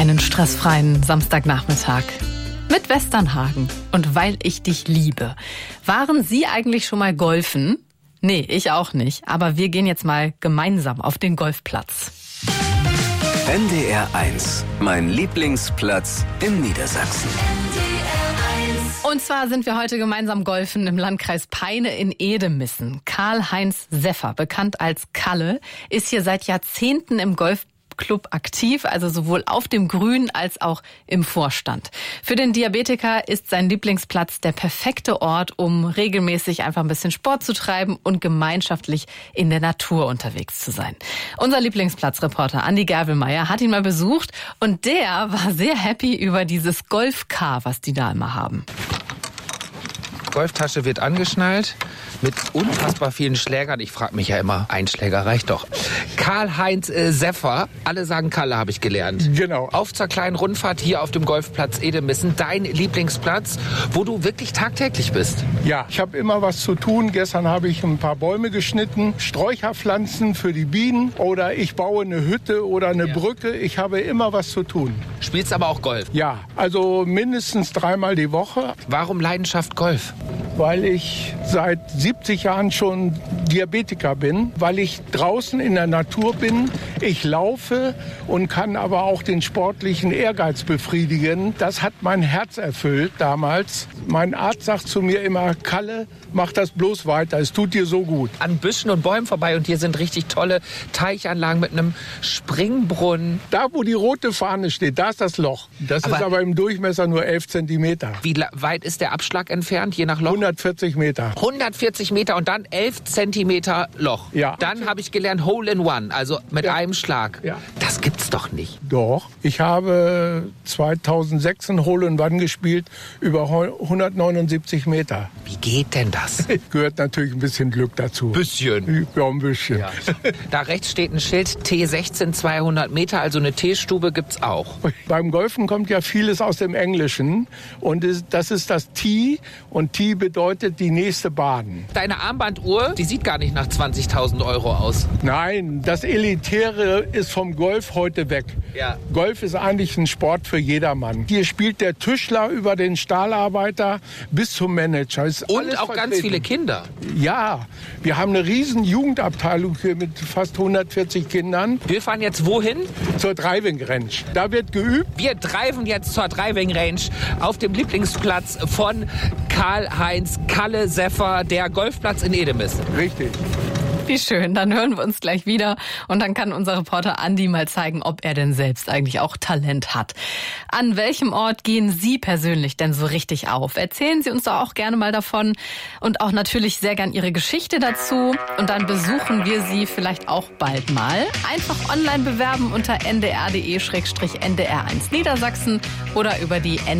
einen stressfreien Samstagnachmittag mit Westernhagen und weil ich dich liebe. Waren Sie eigentlich schon mal golfen? Nee, ich auch nicht. Aber wir gehen jetzt mal gemeinsam auf den Golfplatz. NDR 1, mein Lieblingsplatz in Niedersachsen. Und zwar sind wir heute gemeinsam golfen im Landkreis Peine in Edemissen. Karl-Heinz Seffer, bekannt als Kalle, ist hier seit Jahrzehnten im Golfclub aktiv, also sowohl auf dem Grün als auch im Vorstand. Für den Diabetiker ist sein Lieblingsplatz der perfekte Ort, um regelmäßig einfach ein bisschen Sport zu treiben und gemeinschaftlich in der Natur unterwegs zu sein. Unser Lieblingsplatzreporter Andi Gerwelmeier hat ihn mal besucht und der war sehr happy über dieses Golfcar, was die da immer haben. Golftasche wird angeschnallt mit unfassbar vielen Schlägern. Ich frage mich ja immer, ein Schläger reicht doch. Karl-Heinz Seffer, alle sagen Kalle, habe ich gelernt. Genau. Auf zur kleinen Rundfahrt hier auf dem Golfplatz Edemissen, dein Lieblingsplatz, wo du wirklich tagtäglich bist. Ja, ich habe immer was zu tun. Gestern habe ich ein paar Bäume geschnitten, Sträucherpflanzen für die Bienen oder ich baue eine Hütte oder eine Brücke. Ich habe immer was zu tun. Spielst aber auch Golf? Ja, also mindestens 3-mal die Woche. Warum Leidenschaft Golf? Weil ich seit 70 Jahren schon Diabetiker bin, weil ich draußen in der Natur bin. Ich laufe und kann aber auch den sportlichen Ehrgeiz befriedigen. Das hat mein Herz erfüllt damals. Mein Arzt sagt zu mir immer, Kalle, mach das bloß weiter, es tut dir so gut. An Büschen und Bäumen vorbei und hier sind richtig tolle Teichanlagen mit einem Springbrunnen. Da, wo die rote Fahne steht, da ist das Loch. Das ist aber im Durchmesser nur 11 Zentimeter. Wie weit ist der Abschlag entfernt, je nach Loch? 140 Meter. 140 Meter und dann 11 Zentimeter Loch. Ja. Dann habe ich gelernt Hole in One, also mit einem Schlag. Ja. Das gibt's doch nicht. Doch. Ich habe 2006 ein Hole in One gespielt über 179 Meter. Wie geht denn das? Gehört natürlich ein bisschen Glück dazu. Bisschen. Ja, ein bisschen. Ja. Da rechts steht ein Schild T16 200 Meter, also eine T-Stube gibt's auch. Beim Golfen kommt ja vieles aus dem Englischen und das ist das Tee und Tee bedeutet die nächste Bahn. Deine Armbanduhr, die sieht gar nicht nach 20.000 Euro aus. Nein, das Elitäre ist vom Golf heute weg. Ja. Golf ist eigentlich ein Sport für jedermann. Hier spielt der Tischler über den Stahlarbeiter bis zum Manager. Und auch ganz viele Kinder. Ja, wir haben eine riesen Jugendabteilung hier mit fast 140 Kindern. Wir fahren jetzt wohin? Zur Driving Range. Da wird geübt. Wir driven jetzt zur Driving Range auf dem Lieblingsplatz von Karl-Heinz Kalle Seffer, der Golfplatz in Edemissen. Richtig. Wie schön, dann hören wir uns gleich wieder und dann kann unser Reporter Andi mal zeigen, ob er denn selbst eigentlich auch Talent hat. An welchem Ort gehen Sie persönlich denn so richtig auf? Erzählen Sie uns doch auch gerne mal davon und auch natürlich sehr gern Ihre Geschichte dazu und dann besuchen wir Sie vielleicht auch bald mal. Einfach online bewerben unter ndr.de/ndr1 Niedersachsen oder über die